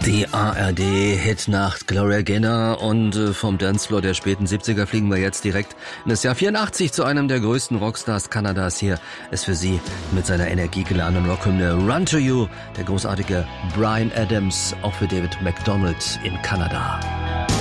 Die ARD-Hitnacht Gloria Gaynor und vom Dancefloor der späten 70er fliegen wir jetzt direkt in das Jahr 84 zu einem der größten Rockstars Kanadas. Hier ist für Sie mit seiner energiegeladenen Rockhymne Run to You der großartige Bryan Adams, auch für David MacDonald in Kanada.